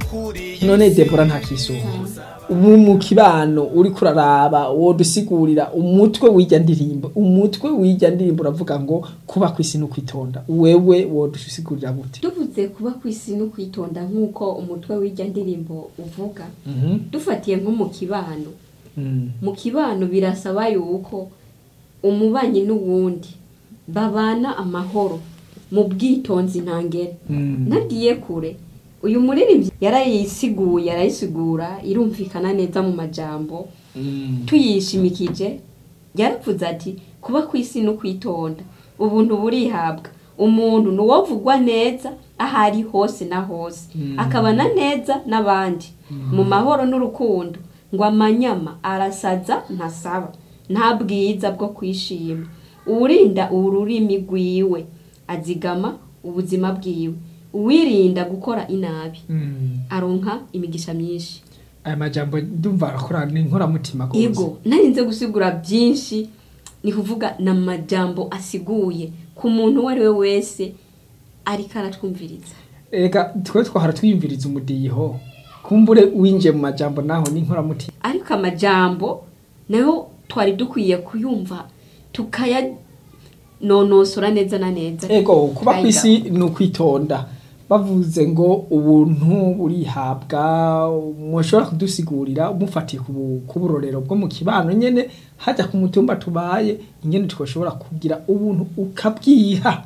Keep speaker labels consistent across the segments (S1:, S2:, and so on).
S1: none Debora ntakisuba ubu mu kibano uri kuraraba wodusigurira umutwe w'ijya ndirimbo uravuga ngo kuba kwisi no kwitonda wewe wodusigurira gute?
S2: Tuvuze kuba kwisi no kwitonda nkuko umutwe w'ijya ndirimbo uvuga, dufatiye nko mu kibano. Mu kibano birasaba yuko umubanyi n'uwundi babana amahoro mu bwitonzi ntangere. Nagiye kure uyu muririmbyi yarayisigura irumvikana neza mu majambo, tuyishimikije yaravuze ati kuba kwisi no kwitonda ubuntu burihabwa, umuntu nuwovugwa neza ahari hose na hose, akabana neza n'abandi mu mahoro n'urukundo, ngo amanyama arasaza ntasaba, nta bwiza bwo kwishima, urinda ururimi rwiwe azigama ubuzima bwiwe, uwirinda gukora inabi aronka imigisha myinshi.
S1: Aya majambo ndumva akora n'inkora mutima gose.
S2: Yego narinze gusigura byinshi, ni kuvuga na majambo asiguye ku muntu wari we wese ariko aratwumviriza.
S1: Ega twe twahara twiyumviriza umudiho kumbure winje mu majambo naho n'inkora mutima,
S2: ariko amajambo nayo twari dukwiye kuyumva tukaya nonosora neza na neza.
S1: Ego kuba kwisi no kwitonda bavuze ngo ubuntu burihabwa, mushobora kudusigurira umufatiye ku burorero bwo mu kibano nyene hajya ku mutumba tubaye ingene twashobora kugira ubuntu ukabwiha?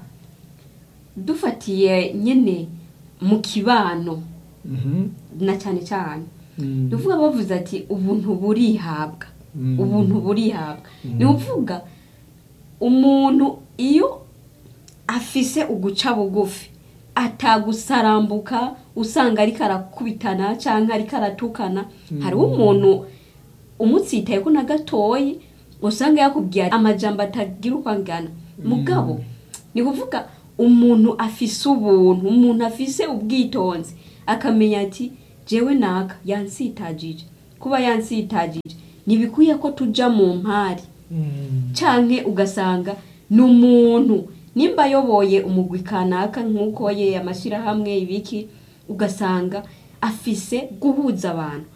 S2: Dufatiye nyene mu kibano na cyane cyane duvuga bavuze ati ubuntu burihabwa, ubuntu burihabwa ni uvuga umuntu iyo afise uguca bugufi atagusarambuka usanga ariko arakubitana canke ariko aratukana. Hari umuntu umutsitaye ko na gatoyi usanga yakubwiye amajambo atagira ukwangana, mugabo ni kuvuga umuntu afise ubuntu, umuntu afise ubwitonzi akamenya ati jewe naka yansitagije, kuba yansitagije nibikuye ko tuja mu mpari canke ugasanga n'umuntu nimba yoboye umugwi kanaka nkuko ye amashira hamwe ibiki, ugasanga afise guhuza abantu